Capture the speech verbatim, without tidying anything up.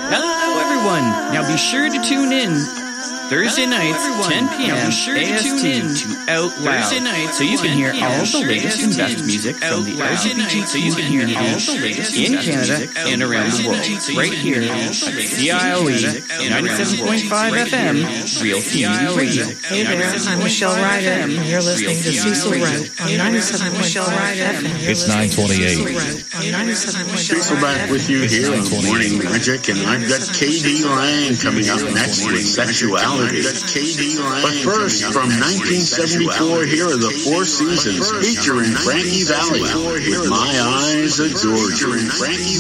Hello, everyone. Now be sure to tune in Thursday nights, ten p.m. Sure A S T to Out Loud, so you can hear all the latest and best music from the L G B T Q community in Canada and around the world, right here at C I O E ninety-seven point five F M, Real Community Radio. Hey there, I'm Michelle Ryder, and you're listening to Cecil Road on ninety-seven point five F M. It's nine twenty-eight. Cecil back with you here on Morning Magic, and I've got K D Lang coming up next with Sexuality. But first, from nineteen seventy-four, here are the Four Seasons featuring Frankie Valli with My Eyes Adore You.